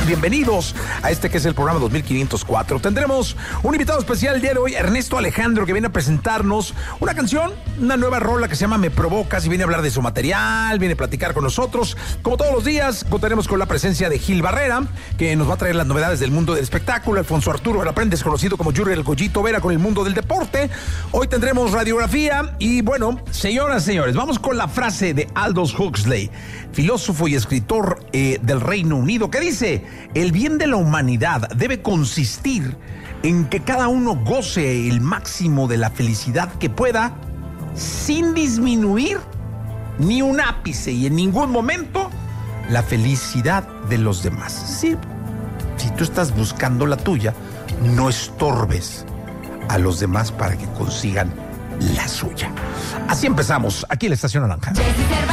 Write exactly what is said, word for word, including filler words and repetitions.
Bienvenidos a este que es el programa dos mil quinientos cuatro. Tendremos un invitado especial el día de hoy, Ernesto Alejandro, que viene a presentarnos una canción, una nueva rola que se llama Me Provocas, y viene a hablar de su material, viene a platicar con nosotros. Como todos los días, contaremos con la presencia de Gil Barrera, que nos va a traer las novedades del mundo del espectáculo. Alfonso Arturo Veraprendes, conocido como Yuri el Goyito Vera, con el mundo del deporte. Hoy tendremos radiografía y, bueno, señoras y señores, vamos con la frase de Aldous Huxley, filósofo y escritor eh, del Reino Unido, que dice: el bien de la humanidad debe consistir en que cada uno goce el máximo de la felicidad que pueda, sin disminuir ni un ápice y en ningún momento la felicidad de los demás. Sí, si tú estás buscando la tuya, no estorbes a los demás para que consigan la suya. Así empezamos, aquí en la Estación Naranja.